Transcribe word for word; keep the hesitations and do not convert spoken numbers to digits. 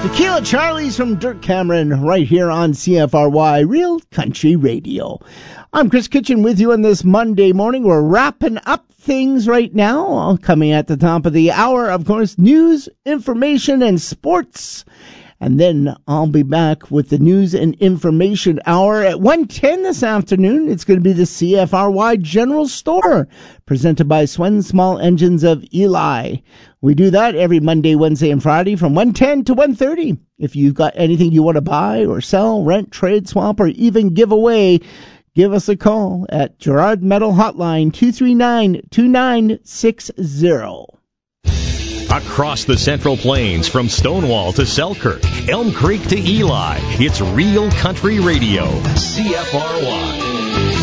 Tequila Charlie's from Dirk Cameron right here on C F R Y Real Country Radio. I'm Chris Kitchen with you on this Monday morning. We're wrapping up things right now. Coming at the top of the hour, of course, news, information, and sports. And then I'll be back with the news and information hour at one ten this afternoon. It's going to be the C F R Y General Store, presented by Swen Small Engines of Eli. We do that every Monday, Wednesday, and Friday from one ten to one thirty. If you've got anything you want to buy or sell, rent, trade, swap, or even give away, give us a call at Gerard Metal Hotline, two three nine, two nine six zero. Across the Central Plains, from Stonewall to Selkirk, Elm Creek to Eli, it's Real Country Radio, C F R Y.